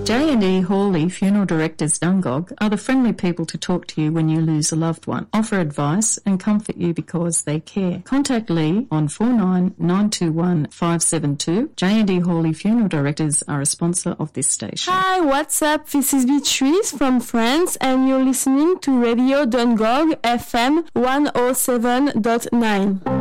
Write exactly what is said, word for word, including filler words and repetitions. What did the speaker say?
J and E Hawley Funeral Directors Dungog are the friendly people to talk to you when you lose a loved one, offer advice and comfort you because they care. Contact Lee on four nine nine two one five seven two. J and E Hawley Funeral Directors are a sponsor of this station. Hi, what's up? This is Beatrice from France and you're listening to Radio Dungog F M one oh seven point nine.